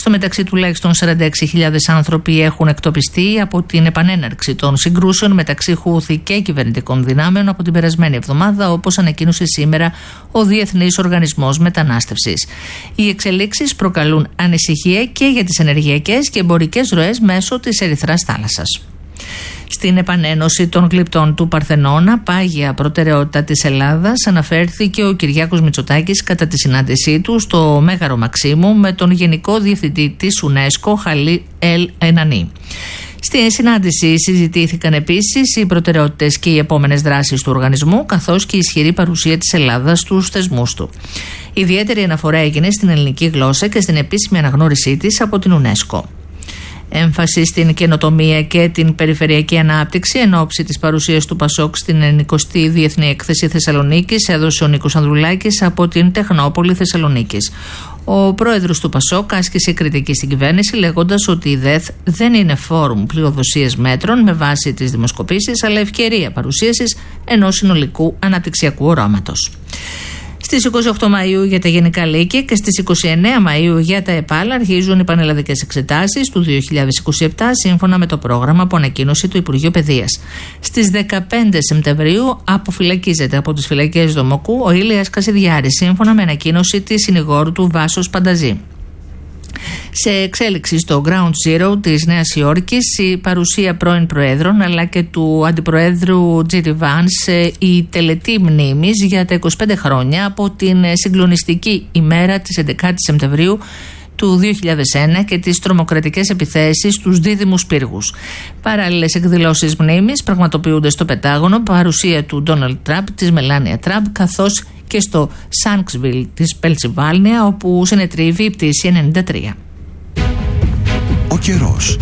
Στο μεταξύ, τουλάχιστον 46.000 άνθρωποι έχουν εκτοπιστεί από την επανέναρξη των συγκρούσεων μεταξύ Χούθη και κυβερνητικών δυνάμεων από την περασμένη εβδομάδα, όπως ανακοίνωσε σήμερα ο Διεθνής Οργανισμός Μετανάστευσης. Οι εξελίξεις προκαλούν ανησυχία και για τις ενεργειακές και εμπορικές ροές μέσω της Ερυθράς θάλασσας. Στην επανένωση των γλυπτών του Παρθενώνα, πάγια προτεραιότητα της Ελλάδας, αναφέρθηκε ο Κυριάκος Μητσοτάκης κατά τη συνάντησή του στο Μέγαρο Μαξίμου με τον Γενικό Διευθυντή της UNESCO, Χαλί Ελ Ενανί. Στη συνάντηση συζητήθηκαν επίσης οι προτεραιότητες και οι επόμενες δράσεις του οργανισμού, καθώς και η ισχυρή παρουσία της Ελλάδας στους θεσμούς του. Ιδιαίτερη αναφορά έγινε στην ελληνική γλώσσα και στην επίσημη αναγνώρισή της από την UNESCO. Έμφαση στην καινοτομία και την περιφερειακή ανάπτυξη εν ώψη της παρουσίας του Πασόκ στην 90η Διεθνή Έκθεση Θεσσαλονίκης έδωσε ο Νίκος Ανδρουλάκης από την Τεχνόπολη Θεσσαλονίκης. Ο πρόεδρος του Πασόκ άσκησε κριτική στην κυβέρνηση, λέγοντας ότι η ΔΕΘ δεν είναι φόρουμ πλειοδοσίας μέτρων με βάση τις δημοσκοπήσεις, αλλά ευκαιρία παρουσίασης ενός συνολικού αναπτυξιακού οράματος. Στις 28 Μαΐου για τα Γενικά Λύκεια και στις 29 Μαΐου για τα ΕΠΑΛ αρχίζουν οι πανελλαδικές εξετάσεις του 2027 σύμφωνα με το πρόγραμμα που ανακοίνωσε το Υπουργείο Παιδείας. Στις 15 Σεπτεμβρίου αποφυλακίζεται από τις φυλακές Δομοκού ο Ήλιας Κασιδιάρης σύμφωνα με ανακοίνωση της συνηγόρου του Βάσος Πανταζή. Σε εξέλιξη στο Ground Zero της Νέας Υόρκης, η παρουσία πρώην Προέδρων αλλά και του Αντιπροέδρου J.D. Vance, η τελετή μνήμης για τα 25 χρόνια από την συγκλονιστική ημέρα της 11 Σεπτεμβρίου του 2001 και τις τρομοκρατικές επιθέσεις στους δίδυμους πύργους. Παράλληλες εκδηλώσεις μνήμης πραγματοποιούνται στο Πεντάγωνο, παρουσία του Ντόναλντ Τραμπ, της Μελάνια Τραμπ, καθώς και στο Σάνξβιλ της Πενσιλβάνια, όπου συνετρίβει η πτήση 93. Ο καιρός.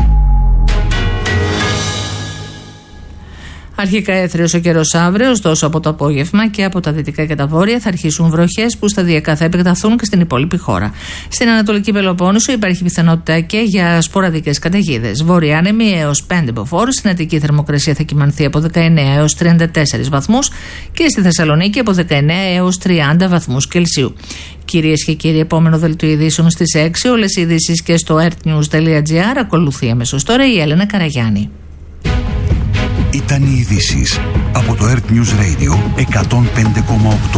Αρχικά έθριος ο καιρός αύριο, ωστόσο από το απόγευμα και από τα δυτικά και τα βόρεια θα αρχίσουν βροχές που σταδιακά θα επεκταθούν και στην υπόλοιπη χώρα. Στην Ανατολική Πελοπόννησο υπάρχει πιθανότητα και για σποραδικές καταιγίδες. Βόρεια άνεμη έως 5 μποφόρ, στην Αττική θερμοκρασία θα κυμανθεί από 19 έως 34 βαθμούς και στη Θεσσαλονίκη από 19 έως 30 βαθμούς Κελσίου. Κυρίες και κύριοι, επόμενο δελτίο ειδήσεων στις 6. Όλες οι ειδήσεις και στο earthnews.gr. Ακολουθεί αμέσως τώρα η Έλενα Καραγιάννη. Ήταν οι ειδήσεις από το Earth News Radio 105,8.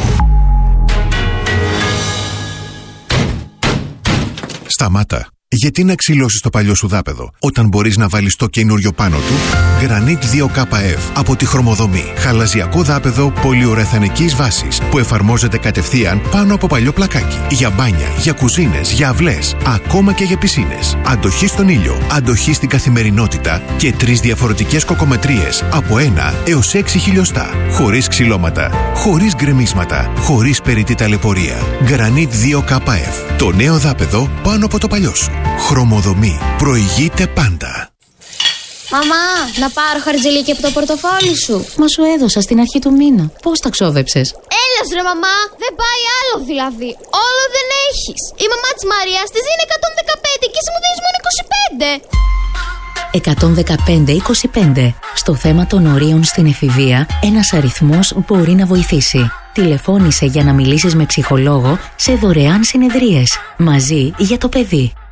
Σταμάτα. Γιατί να ξυλώσεις το παλιό σου δάπεδο όταν μπορείς να βάλεις το καινούριο πάνω του? Granit 2KF από τη Χρωμοδομή. Χαλαζιακό δάπεδο πολυουρεθανικής βάσης που εφαρμόζεται κατευθείαν πάνω από παλιό πλακάκι. Για μπάνια, για κουζίνες, για αυλές, ακόμα και για πισίνες. Αντοχή στον ήλιο, αντοχή στην καθημερινότητα και 3 διαφορετικές κοκομετρίες από 1 έως 6 χιλιοστά. Χωρίς ξυλώματα, χωρίς γκρεμίσματα, χωρίς περιττή ταλαιπωρία. Granit 2KF. Το νέο δάπεδο πάνω από το παλιό σου. Χρωμοδομή. Προηγείται πάντα. Μαμά, να πάρω χαρτζηλίκι από το πορτοφόλι σου. Μα σου έδωσα στην αρχή του μήνα. Πώς τα ξόδεψες? Έλας ρε μαμά, δεν πάει άλλο δηλαδή. Όλο δεν έχεις. Η μαμά της Μαρίας της είναι 115 και εσύ μου δίνεις μόνο 25. 115-25. Στο θέμα των ορίων στην εφηβεία, ένας αριθμός μπορεί να βοηθήσει. Τηλεφώνησε για να μιλήσεις με ψυχολόγο σε δωρεάν συνεδρίες. Μαζί για το παιδί.